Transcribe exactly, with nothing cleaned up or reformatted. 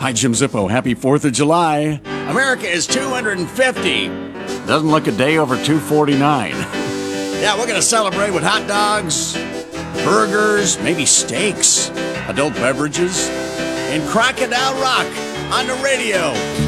Hi, Jim Zippo. Happy fourth of July. America is two hundred fifty. Doesn't look a day over two forty-nine. Yeah, we're going to celebrate with hot dogs, burgers, maybe steaks, adult beverages, and Crocodile Rock on the radio.